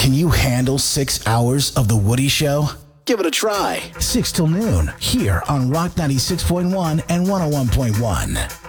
Can you handle 6 hours of The Woody Show? Give it a try. 6 till noon, here on Rock 96.1 and 101.1.